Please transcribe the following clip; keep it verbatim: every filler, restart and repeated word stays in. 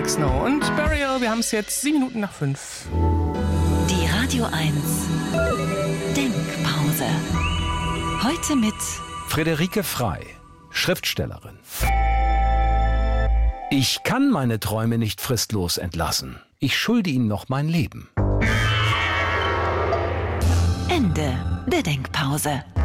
Snow und Burial. Wir haben es jetzt sieben Minuten nach fünf. Die Radio eins Denkpause. Heute mit Friederike Frey, Schriftstellerin. Ich kann meine Träume nicht fristlos entlassen. Ich schulde ihnen noch mein Leben. Ende der Denkpause.